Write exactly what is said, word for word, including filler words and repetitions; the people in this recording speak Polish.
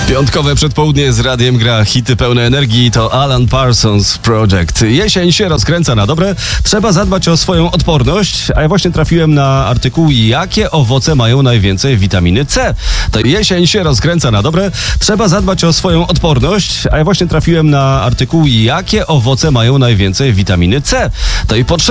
Piątkowe przedpołudnie z radiem gra hity pełne energii, to Alan Parsons Project. Jesień się rozkręca na dobre, trzeba zadbać o swoją odporność, a ja właśnie trafiłem na artykuł, jakie owoce mają najwięcej witaminy C. To jesień się rozkręca na dobre, trzeba zadbać o swoją odporność, a ja właśnie trafiłem na artykuł, jakie owoce mają najwięcej witaminy C. To i potrzeba